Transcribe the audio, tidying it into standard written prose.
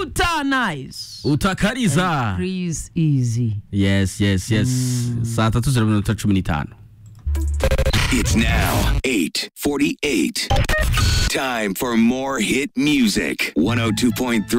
Suta Nice utakariza Chris Easy. yes saa 3:15. It's now 8:48. Time for more hit music. 102.3